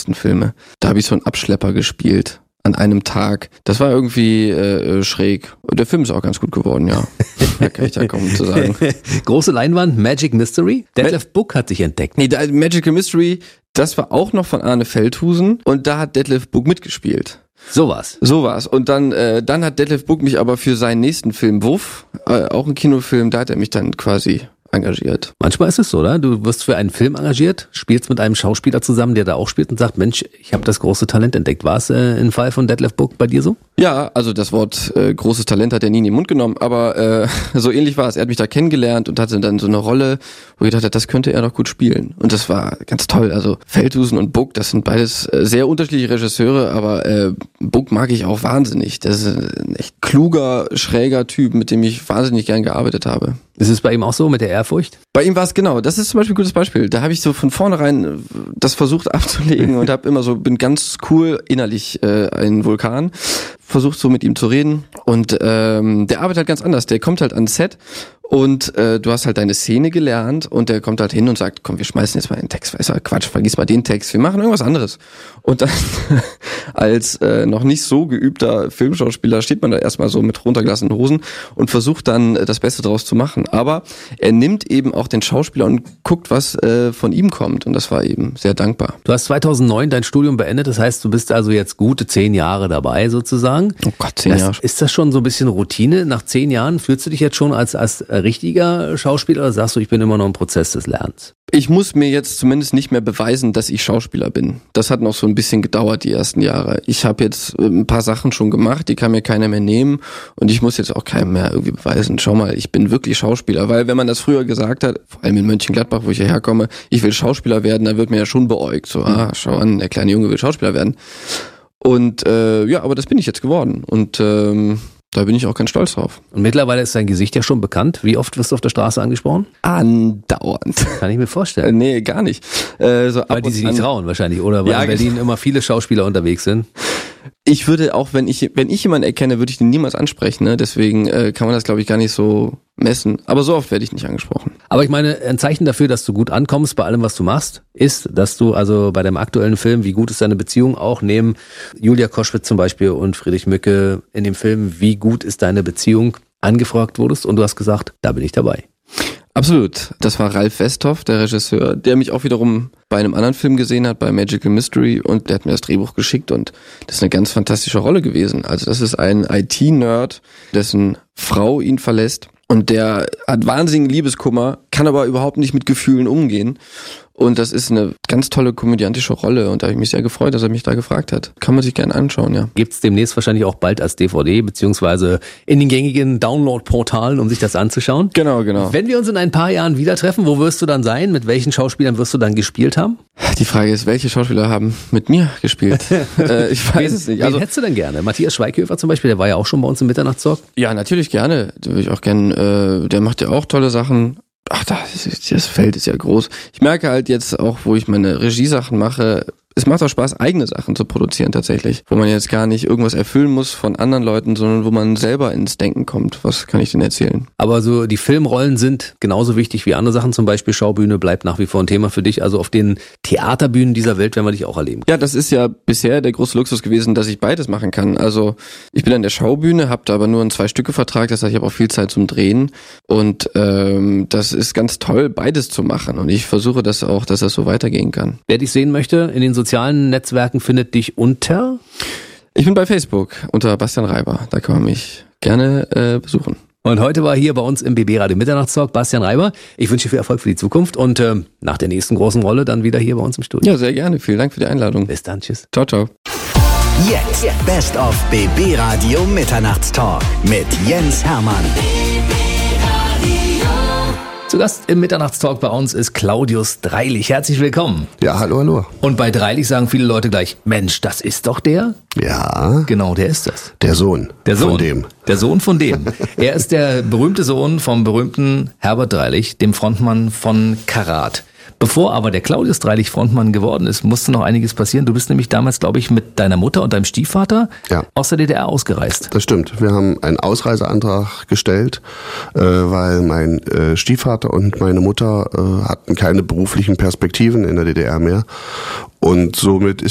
ersten Filme. Da habe ich so einen Abschlepper gespielt. An einem Tag. Das war irgendwie schräg. Der Film ist auch ganz gut geworden, ja. Da kann ich da kaum zu sagen. Große Leinwand, Magic Mystery. Detlef Buck hat sich entdeckt. Nee, Magical Mystery, das war auch noch von Arne Feldhusen und da hat Detlef Buck mitgespielt. Sowas. Und dann hat Detlef Buck mich aber für seinen nächsten Film Wuff, auch ein Kinofilm, da hat er mich dann quasi engagiert. Manchmal ist es so, oder? Du wirst für einen Film engagiert, spielst mit einem Schauspieler zusammen, der da auch spielt und sagt, Mensch, ich habe das große Talent entdeckt. War es im Fall von Detlef Buck bei dir so? Ja, also das Wort großes Talent hat er nie in den Mund genommen, aber so ähnlich war es. Er hat mich da kennengelernt und hatte dann so eine Rolle, wo ich dachte, das könnte er doch gut spielen. Und das war ganz toll. Also Feldhusen und Buck, das sind beides sehr unterschiedliche Regisseure, aber Buck mag ich auch wahnsinnig. Das ist ein echt kluger, schräger Typ, mit dem ich wahnsinnig gern gearbeitet habe. Ist es bei ihm auch so mit der Ehrfurcht? Bei ihm war es genau. Das ist zum Beispiel ein gutes Beispiel. Da habe ich so von vornherein das versucht abzulegen und habe immer so, bin ganz cool innerlich ein Vulkan, versucht so mit ihm zu reden und der arbeitet halt ganz anders. Der kommt halt ans Set und du hast halt deine Szene gelernt und der kommt halt hin und sagt, komm, wir schmeißen jetzt mal den Text. Weißt du, Quatsch, vergiss mal den Text, wir machen irgendwas anderes. Und dann als noch nicht so geübter Filmschauspieler steht man da erstmal so mit runtergelassenen Hosen und versucht dann das Beste draus zu machen. Aber er nimmt eben auch den Schauspieler und guckt, was von ihm kommt und das war eben sehr dankbar. Du hast 2009 dein Studium beendet, das heißt, du bist also jetzt gute 10 Jahre dabei sozusagen. Oh Gott, 10 Jahre. Ist das schon so ein bisschen Routine? Nach 10 Jahren fühlst du dich jetzt schon als richtiger Schauspieler oder sagst du, ich bin immer noch im Prozess des Lernens? Ich muss mir jetzt zumindest nicht mehr beweisen, dass ich Schauspieler bin. Das hat noch so ein bisschen gedauert, die ersten Jahre. Ich habe jetzt ein paar Sachen schon gemacht, die kann mir keiner mehr nehmen und ich muss jetzt auch keinem mehr irgendwie beweisen. Schau mal, ich bin wirklich Schauspieler, weil wenn man das früher gesagt hat, vor allem in Mönchengladbach, wo ich hierher komme, ich will Schauspieler werden, dann wird mir ja schon beäugt. So, schau an, der kleine Junge will Schauspieler werden. Und aber das bin ich jetzt geworden und da bin ich auch ganz stolz drauf. Und mittlerweile ist dein Gesicht ja schon bekannt. Wie oft wirst du auf der Straße angesprochen? Andauernd. Kann ich mir vorstellen. Nee, gar nicht. Weil die sich nicht trauen wahrscheinlich, oder? Weil in Berlin immer viele Schauspieler unterwegs sind. Ich würde auch, wenn ich jemanden erkenne, würde ich den niemals ansprechen. Ne? Deswegen kann man das, glaube ich, gar nicht so messen. Aber so oft werde ich nicht angesprochen. Aber ich meine, ein Zeichen dafür, dass du gut ankommst bei allem, was du machst, ist, dass du also bei deinem aktuellen Film, Wie gut ist deine Beziehung, auch neben Julia Koschwitz zum Beispiel und Friedrich Mücke in dem Film Wie gut ist deine Beziehung angefragt wurdest und du hast gesagt, da bin ich dabei. Absolut. Das war Ralf Westhoff, der Regisseur, der mich auch wiederum bei einem anderen Film gesehen hat, bei Magical Mystery, und der hat mir das Drehbuch geschickt und das ist eine ganz fantastische Rolle gewesen. Also das ist ein IT-Nerd, dessen Frau ihn verlässt und der hat wahnsinnigen Liebeskummer, kann aber überhaupt nicht mit Gefühlen umgehen. Und das ist eine ganz tolle komödiantische Rolle und da habe ich mich sehr gefreut, dass er mich da gefragt hat. Kann man sich gerne anschauen, ja. Gibt's demnächst wahrscheinlich auch bald als DVD, beziehungsweise in den gängigen Download-Portalen, um sich das anzuschauen. Genau. Wenn wir uns in ein paar Jahren wieder treffen, wo wirst du dann sein? Mit welchen Schauspielern wirst du dann gespielt haben? Die Frage ist, welche Schauspieler haben mit mir gespielt? Ich weiß es nicht. Wen hättest du denn gerne? Matthias Schweighöfer zum Beispiel, der war ja auch schon bei uns im Mitternachtstalk. Ja, natürlich gerne. Den würde ich auch gerne, der macht ja auch tolle Sachen. Ach, das Feld ist ja groß. Ich merke halt jetzt auch, wo ich meine Regiesachen mache, es macht auch Spaß, eigene Sachen zu produzieren tatsächlich. Wo man jetzt gar nicht irgendwas erfüllen muss von anderen Leuten, sondern wo man selber ins Denken kommt. Was kann ich denn erzählen? Aber so die Filmrollen sind genauso wichtig wie andere Sachen. Zum Beispiel Schaubühne bleibt nach wie vor ein Thema für dich. Also auf den Theaterbühnen dieser Welt werden wir dich auch erleben. Ja, das ist ja bisher der große Luxus gewesen, dass ich beides machen kann. Also ich bin an der Schaubühne, habe da aber nur einen 2-Stücke-Vertrag. Das heißt, ich habe auch viel Zeit zum Drehen. Und das ist ganz toll, beides zu machen. Und ich versuche das auch, dass das so weitergehen kann. Wer dich sehen möchte, in den sozialen Netzwerken findet dich unter? Ich bin bei Facebook unter Bastian Reiber. Da kann man mich gerne besuchen. Und heute war hier bei uns im BB Radio Mitternachtstalk Bastian Reiber. Ich wünsche dir viel Erfolg für die Zukunft und nach der nächsten großen Rolle dann wieder hier bei uns im Studio. Ja, sehr gerne. Vielen Dank für die Einladung. Bis dann. Tschüss. Ciao, ciao. Jetzt Best of BB Radio Mitternachtstalk mit Jens Hermann. Zu Gast im Mitternachtstalk bei uns ist Claudius Dreilich. Herzlich willkommen. Ja, hallo. Und bei Dreilich sagen viele Leute gleich, Mensch, das ist doch der? Ja. Genau, der ist das. Der Sohn. Der Sohn. Von dem. Der Sohn von dem. Er ist der berühmte Sohn vom berühmten Herbert Dreilich, dem Frontmann von Karat. Bevor aber der Claudius Dreilich Frontmann geworden ist, musste noch einiges passieren. Du bist nämlich damals, glaube ich, mit deiner Mutter und deinem Stiefvater aus der DDR ausgereist. Das stimmt. Wir haben einen Ausreiseantrag gestellt, weil mein Stiefvater und meine Mutter hatten keine beruflichen Perspektiven in der DDR mehr. Und somit